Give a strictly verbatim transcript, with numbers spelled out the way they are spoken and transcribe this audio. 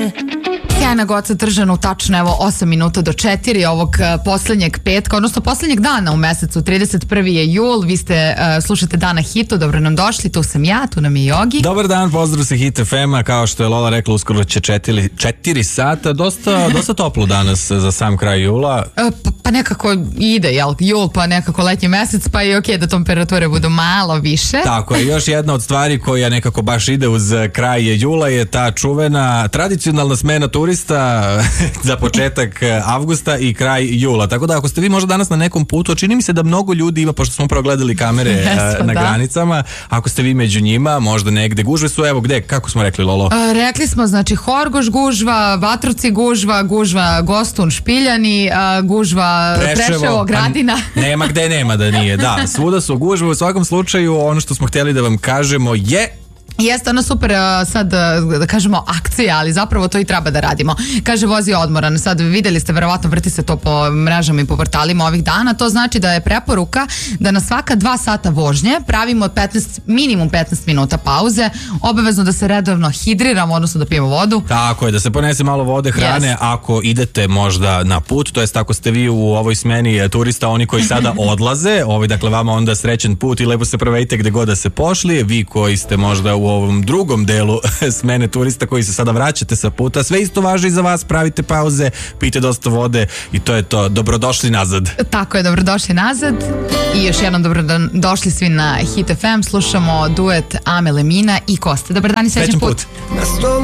Sjajna Goca Tržanu, tačno evo osam minuta do četiri ovog uh, poslednjeg petka, odnosno poslednjeg dana u mesecu, trideset prvi je jul, vi ste, uh, slušate Dana Hitu, dobro nam došli, tu sam ja, tu nam je Jogi. Dobar dan, pozdrav sa Hit ef em-a, kao što je Lola rekla, uskoro će četiri, četiri sata, dosta, dosta toplo danas za sam kraj jula. Uh, pa, pa nekako ide, jel, jul, pa nekako letnji mesec, pa i okej da temperature budu malo više. Tako je, još jedna od stvari koja nekako baš ide uz kraj jula je ta čuvena tradicionalna smena turista za početak avgusta i kraj jula. Tako da ako ste vi možda danas na nekom putu, čini mi se da mnogo ljudi ima, pošto smo progledali kamere Jesmo, na da. granicama, ako ste vi među njima, možda negde gužve su, evo gde, kako smo rekli, Lolo? A, rekli smo, znači Horgoš gužva, Vatrovci gužva, gužva Gostun Špiljani, a, gužva Preševo, Preševo Gradina. Pa, nema gde nema da nije, da, svuda su gužve. U svakom slučaju ono što smo htjeli da vam kažemo je Jeste ona super sad da kažemo akcija, ali zapravo to i treba da radimo. Kaže vozi odmoran, sad videli ste, verovatno vrti se to po mrežama i po portalima ovih dana, to znači da je preporuka da na svaka dva sata vožnje pravimo petnaest, minimum petnaest minuta pauze, obavezno da se redovno hidriramo, odnosno da pijemo vodu. Tako je, da se ponese malo vode, hrane, yes. Ako idete možda na put, to jest ako ste vi u ovoj smeni turista, oni koji sada odlaze, ovaj, dakle vama onda srećen put i lepo se provedite gde god da se pošli, vi koji ste možda u u ovom drugom delu smene turista koji se sada vraćate sa puta, sve isto važi i za vas, pravite pauze, pijte dosta vode i to je to, dobrodošli nazad. Tako je, dobrodošli nazad i još jednom dobrodošli svi na Hit ef em, slušamo duet Amele Mina i Koste. Dobar dan i srećan put. put.